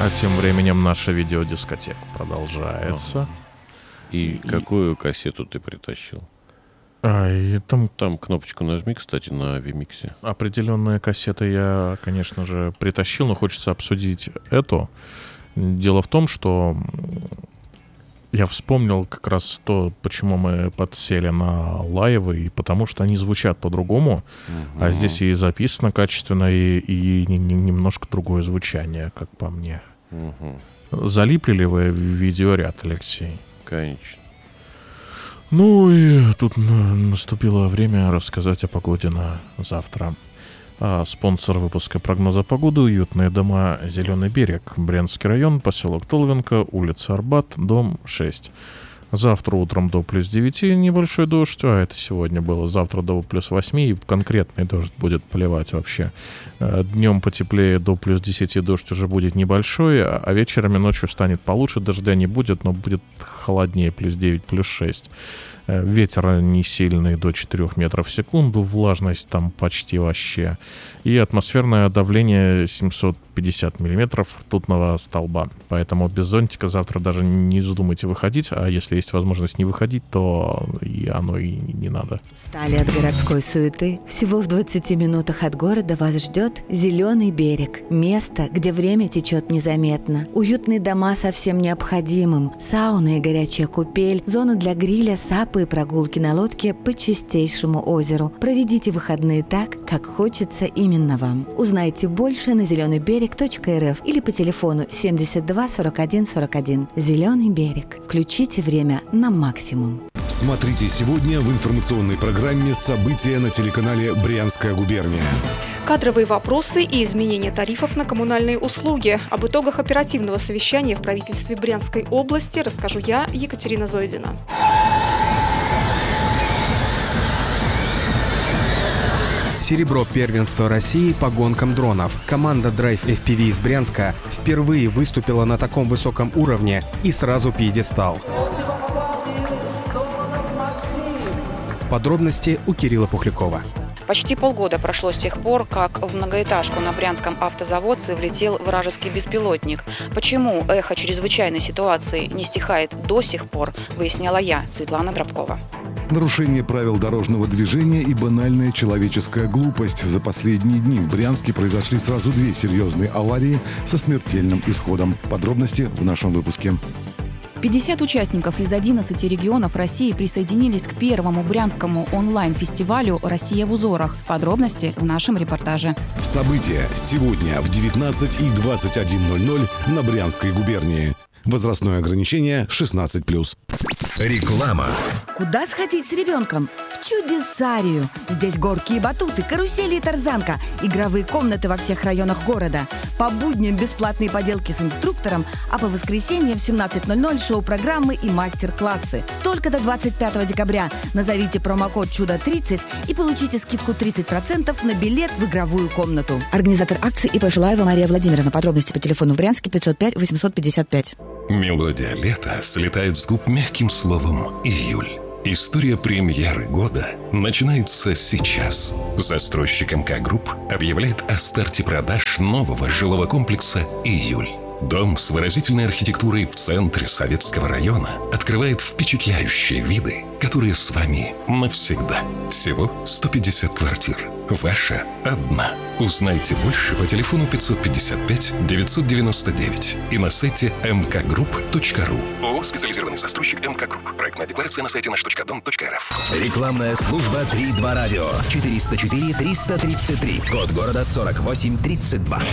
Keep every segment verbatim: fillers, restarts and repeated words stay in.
А тем временем наша видеодискотека продолжается. И, и какую кассету ты притащил? А, и там... там кнопочку нажми, кстати, на Vimix. Определенные кассеты я, конечно же, притащил, но хочется обсудить эту. Дело в том, что я вспомнил как раз то, почему мы подсели на лайвы, и потому что они звучат по-другому, угу. А здесь и записано качественно, и, и немножко другое звучание, как по мне. Угу. Залипли ли вы в видеоряд, Алексей? Конечно. Ну и тут наступило время рассказать о погоде на завтра. А спонсор выпуска прогноза погоды — уютные дома «Зеленый берег», Брянский район, поселок Толвенко, улица Арбат, дом шесть. Завтра утром до плюс девяти небольшой дождь, а это сегодня было. Завтра до плюс восьми, и конкретный дождь будет поливать вообще. Днем потеплее, до плюс десяти дождь уже будет небольшой, а вечером и ночью станет получше, дождя не будет, но будет холоднее, плюс девять, плюс шесть. Ветер не сильный, до четырёх метров в секунду, влажность там почти вообще. И атмосферное давление семьсот пятьдесят миллиметров ртутного столба. Поэтому без зонтика завтра даже не вздумайте выходить, а если есть возможность не выходить, то и оно и не надо. Устали от городской суеты? Всего в двадцати минутах от города вас ждет «Зеленый берег». Место, где время течет незаметно. Уютные дома со всем необходимым. Сауна и горячая купель. Зона для гриля, сапы и прогулки на лодке по чистейшему озеру. Проведите выходные так, как хочется именно вам. Узнайте больше на зеленый берег точка эр эф или по телефону семьдесят два сорок один сорок один. «Зеленый берег». Включите время на максимум. Смотрите сегодня в информационной программе «События» на телеканале «Брянская губерния». Кадровые вопросы и изменение тарифов на коммунальные услуги. Об итогах оперативного совещания в правительстве Брянской области расскажу я, Екатерина Зойдина. Серебро первенства России по гонкам дронов. Команда Drive эф пи ви из Брянска впервые выступила на таком высоком уровне и сразу пьедестал. Подробности у Кирилла Пухлякова. Почти полгода прошло с тех пор, как в многоэтажку на Брянском автозаводце влетел вражеский беспилотник. Почему эхо чрезвычайной ситуации не стихает до сих пор, выясняла я, Светлана Дробкова. Нарушение правил дорожного движения и банальная человеческая глупость. За последние дни в Брянске произошли сразу две серьезные аварии со смертельным исходом. Подробности в нашем выпуске. пятьдесят участников из одиннадцати регионов России присоединились к первому брянскому онлайн-фестивалю «Россия в узорах». Подробности в нашем репортаже. События сегодня в девятнадцать и двадцать один ноль ноль на Брянской губернии. Возрастное ограничение шестнадцать плюс. Реклама. Куда сходить с ребенком? В Чудесарию. Здесь горки и батуты, карусели и тарзанка, игровые комнаты во всех районах города. По будням бесплатные поделки с инструктором, а по воскресеньям в семнадцать ноль ноль шоу-программы и мастер-классы. Только до двадцать пятого декабря назовите промокод чудо тридцать и получите скидку тридцать процентов на билет в игровую комнату. Организатор акции ИП Жилаева Мария Владимировна. Подробности по телефону в Брянске пятьсот пять восемьсот пятьдесят пять. Мелодия лета слетает с губ мягким словом «июль». История премьеры года начинается сейчас. Застройщик эм ка Групп объявляет о старте продаж нового жилого комплекса «Июль». Дом с выразительной архитектурой в центре Советского района открывает впечатляющие виды, которые с вами навсегда. Всего сто пятьдесят квартир. Ваша одна. Узнайте больше по телефону пятьсот пятьдесят пять девятьсот девяносто девять и на сайте эм ка групп точка ру. ООО «Специализированный застройщик эм ка Групп». Проектная декларация на сайте наш точка дом точка эр эф. Рекламная служба три два радио. четыреста четыре триста тридцать три. Код города сорок восемь тридцать два.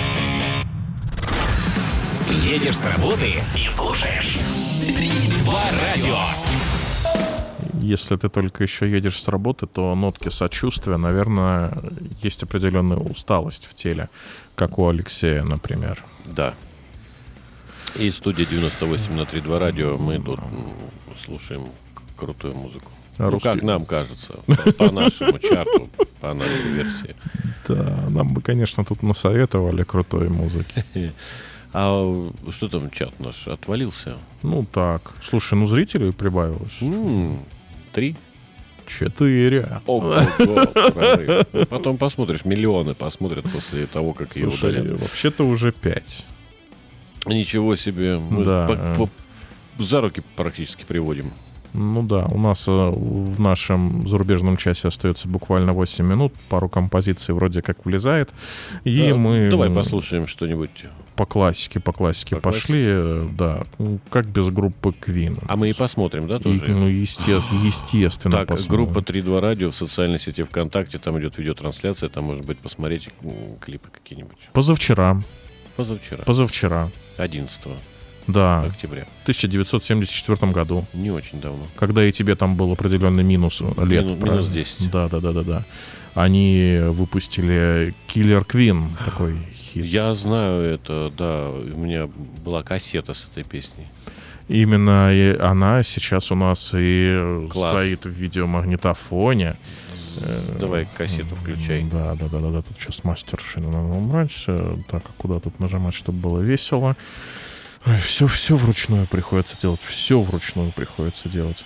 Едешь с работы и слушаешь три два радио. Если ты только еще едешь с работы, то нотки сочувствия, наверное, есть определенная усталость в теле, как у Алексея, например. Да. И студия девяносто восемь на три два радио. Мы тут слушаем крутую музыку. А ну, русский... как нам кажется, по, по нашему чарту, по нашей версии. Да, нам бы, конечно, тут насоветовали крутой музыки. А что там чат наш отвалился? Ну так. Слушай, ну зрителей прибавилось. М-м, три? Четыре. Ого, потом посмотришь, миллионы посмотрят после того, как ее удаляют. Вообще-то уже пять. Ничего себе. Мы Да. по- по- за руки практически приводим. Ну да, у нас э, в нашем зарубежном часе остается буквально восемь минут, пару композиций вроде как влезает, и Да, мы Давай послушаем что-нибудь. по классике, по классике По пошли, э, да, ну, как без группы Queen. А мы и посмотрим, да, И, тоже? ну, естественно, естественно Так, посмотрим. группа три два радио в социальной сети ВКонтакте, там идет видеотрансляция, там, может быть, посмотреть м, клипы какие-нибудь. Позавчера, Позавчера, позавчера, одиннадцатого да, октября. в тысяча девятьсот семьдесят четвёртом году, Не очень давно. когда и тебе там был определенный минус лет. Мину- минус правильно? десять. Да, да, да, да, да. Они выпустили Killer Queen, такой хит. Я знаю это, да, у меня была кассета с этой песней. Именно и она сейчас у нас и Класс. стоит в видеомагнитофоне. Давай кассету включай. Да, да, да, да, да. Тут сейчас мастершину надо убрать. э, Так, а куда тут нажимать, чтобы было весело? Все, все вручную приходится делать. Все вручную приходится делать.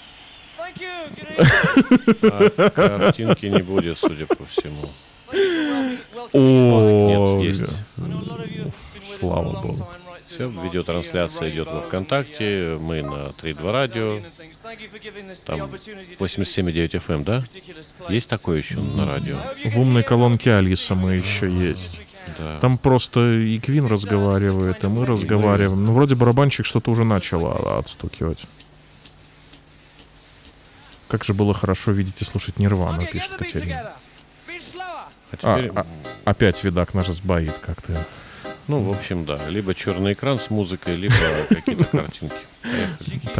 А картинки не будет, судя по всему. О, Нет, есть. слава богу. Все, видеотрансляция идет во ВКонтакте, мы на три два радио, там восемьдесят семь и девять эф эм, да? Есть такое еще на радио? В умной колонке Алиса мы еще есть. Да. Там просто и Квин разговаривает, и мы разговариваем. Ну, вроде барабанщик что-то уже начал а- отстукивать. Как же было хорошо видеть и слушать Нирвану, пишет Катерина. А А, теперь, а, опять видак наш сбоит как-то. ну, в общем, да, либо черный экран с музыкой, либо какие-то картинки. Поехали.